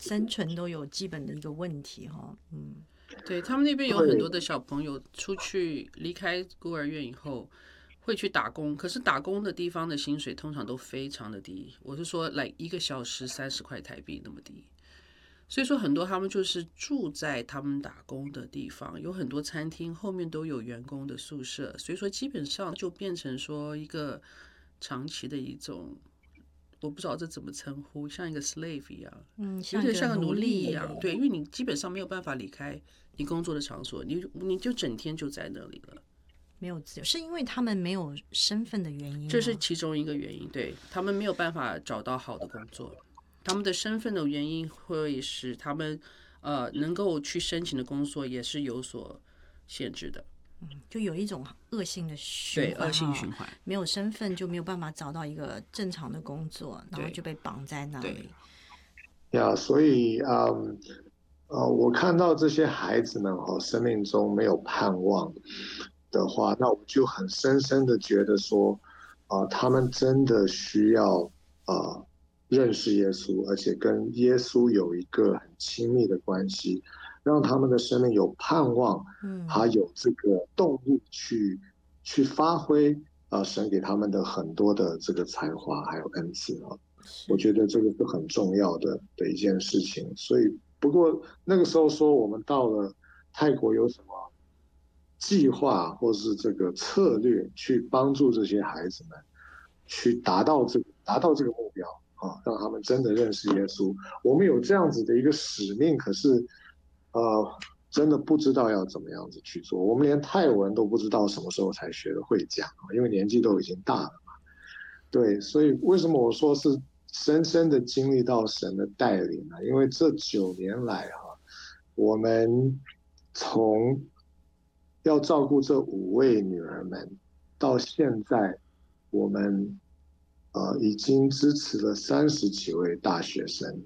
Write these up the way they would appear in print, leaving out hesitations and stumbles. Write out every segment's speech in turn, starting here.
生存都有基本的一个问题哈。 对，他们那边有很多的小朋友出去离开孤儿院以后会去打工，可是打工的地方的薪水通常都非常的低，我是说来1个小时30块台币那么低。所以说很多他们就是住在他们打工的地方，有很多餐厅后面都有员工的宿舍，所以说基本上就变成说一个长期的一种，我不知道这怎么称呼，像一个 slave 一样，有点像个奴隶一样。对，因为你基本上没有办法离开你工作的场所，你就整天就在那里了， 没有自由，是因为他们没有身份的原因吗？ 这是其中一个原因。对，他们没有办法找到好的工作，他们的身份的原因会使他们能够去申请的工作也是有所限制的。 就有一种恶性的循环， 对，恶性循环， 没有身份就没有办法找到一个正常的工作，然后就被绑在那里。 所以我看到这些孩子们生命中没有盼望的话，那我就很深深的觉得说，他们真的需要认识耶稣，而且跟耶稣有一个很亲密的关系，让他们的生命有盼望，还有这个动力去发挥神给他们的很多的这个才华还有恩赐我觉得这个是很重要的一件事情。所以不过那个时候说我们到了泰国有什么计划或是这个策略去帮助这些孩子们去达到这个目标让他们真的认识耶稣，我们有这样子的一个使命，可是真的不知道要怎么样子去做。我们连泰文都不知道什么时候才学得会讲，因为年纪都已经大了嘛。对，所以为什么我说是深深的经历到神的带领呢？因为这9年来我们从要照顾这5位女儿们，到现在我们已经支持了30几位大学生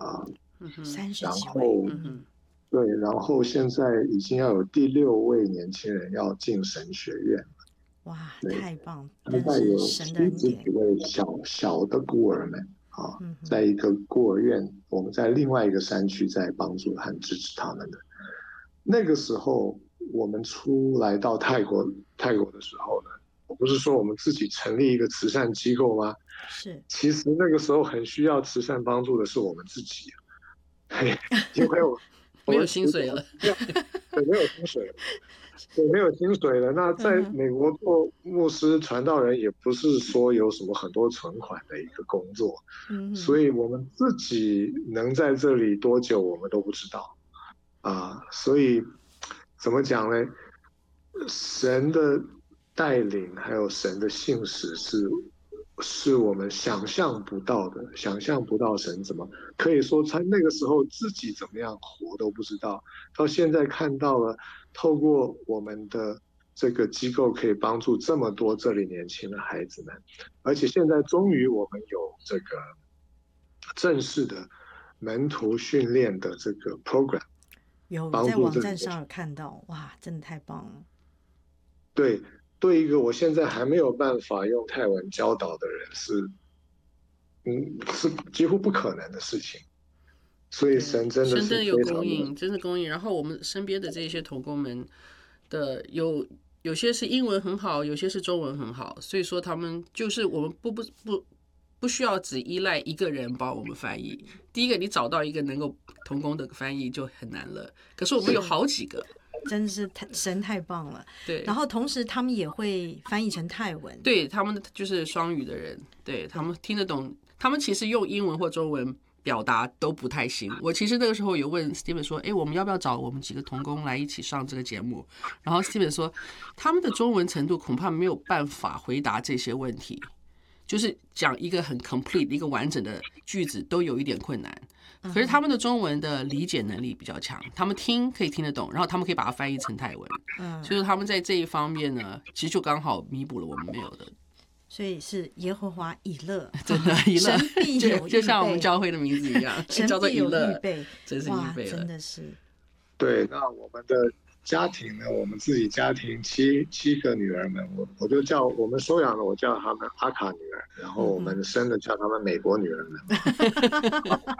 30几位，对，然后现在已经要有第6位年轻人要进神学院了。 哇，太棒！ 大概有70几位小的孤儿们在一个孤儿院，我们在另外一个山区在帮助和支持他们的。那个时候我们出来到泰国的时候呢，我不是说我们自己成立一个慈善机构吗？ 是， 其实那个时候很需要慈善帮助的是我们自己，因为没有薪水了， 对，没有薪水了。对，没有薪水了。那在美国做牧师传道人也不是说有什么很多存款的一个工作，所以我们自己能在这里多久我们都不知道所以怎么讲呢？神的带领还有神的信使是我们想象不到的，想象不到神怎么可以说他那个时候自己怎么样活都不知道，到现在看到了，透过我们的这个机构可以帮助这么多这里年轻的孩子们，而且现在终于我们有这个正式的门徒训练的这个 program， 有在网站上有看到，哇，真的太棒了。 对一个我现在还没有办法用泰文教导的人是几乎不可能的事情，所以神真的是有供应，真的供应。然后我们身边的这些同工们的有些是英文很好，有些是中文很好，所以说他们就是我们不需要只依赖一个人帮我们翻译。第一个，你找到一个能够同工的翻译就很难了，可是我们有好几个。 真是神太棒了， 对。 然后同时他们也会翻译成泰文， 对，他们就是双语的人，对，他们听得懂，他们其实用英文或中文表达都不太行。我其实那个时候有问 Steven 说，我们要不要找我们几个同工来一起上这个节目？然后 Steven 说，他们的中文程度恐怕没有办法回答这些问题，就是讲一个很 complete 一个完整的句子都有一点困难。可是他们的中文的理解能力比较强，他们可以听得懂，然后他们可以把它翻译成泰文。所以说他们在这一方面呢，其实就刚好弥补了我们没有的。 所以是耶和华以勒， 真的以勒， 神必有预备， 就像我们教会的名字一样，叫做以勒，真是预备了， 真的是。 对，那我们的家庭呢？我们自己家庭七个女儿们，我就叫我们收养的，我叫他们阿卡女儿，然后我们生的叫他们美国女儿们。